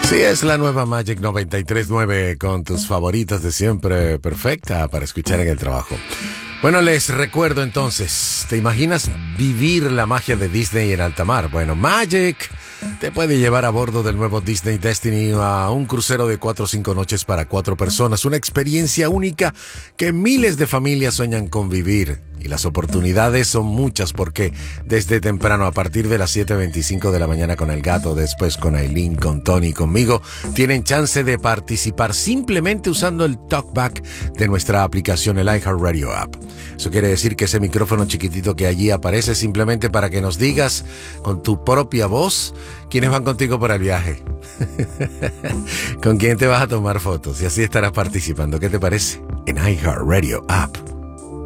Sí, es la nueva Magic 93.9 con tus favoritas de siempre, perfecta para escuchar en el trabajo. Bueno, les recuerdo entonces, ¿te imaginas vivir la magia de Disney en alta mar? Bueno, Magic te puede llevar a bordo del nuevo Disney Destiny a un crucero de 4 o 5 noches para 4 personas, una experiencia única que miles de familias sueñan con vivir. Y las oportunidades son muchas porque desde temprano, a partir de las 7:25 de la mañana con el gato, después con Aileen, con Tony, conmigo, tienen chance de participar simplemente usando el talkback de nuestra aplicación, el iHeartRadio app. Eso quiere decir que ese micrófono chiquitito que allí aparece simplemente para que nos digas con tu propia voz quiénes van contigo para el viaje. ¿Con quién te vas a tomar fotos? Y así estarás participando. ¿Qué te parece? En iHeartRadio app.